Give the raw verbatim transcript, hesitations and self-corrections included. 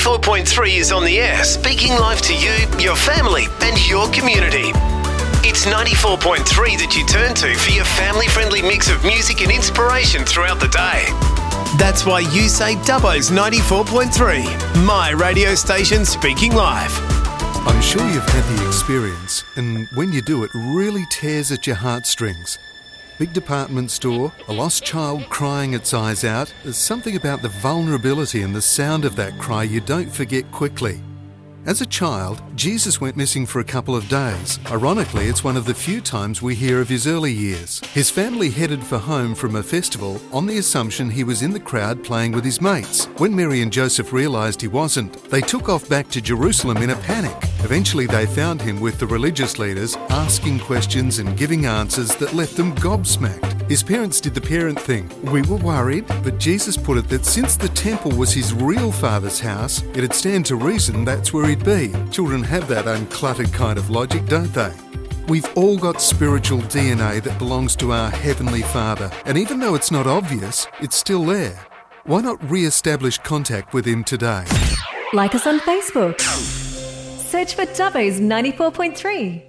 ninety-four point three is on the air, speaking live to you, your family and your community. It's ninety-four point three that you turn to for your family-friendly mix of music and inspiration throughout the day. That's why you say Dubbo's ninety-four point three, my radio station speaking live. I'm sure you've had the experience, and when you do, it really tears at your heartstrings. Big department store, a lost child crying its eyes out. There's something about the vulnerability and the sound of that cry you don't forget quickly. As a child, Jesus went missing for a couple of days. Ironically, it's one of the few times we hear of his early years. His family headed for home from a festival on the assumption he was in the crowd playing with his mates. When Mary and Joseph realised he wasn't, they took off back to Jerusalem in a panic. Eventually they found him with the religious leaders, asking questions and giving answers that left them gobsmacked. His parents did the parent thing. We were worried, but Jesus put it that since the temple was his real father's house, it'd stand to reason that's where he'd be. Children have that uncluttered kind of logic, don't they? We've all got spiritual D N A that belongs to our Heavenly Father, and even though it's not obvious, it's still there. Why not re-establish contact with him today? Like us on Facebook. Search for Dubbo's ninety-four point three.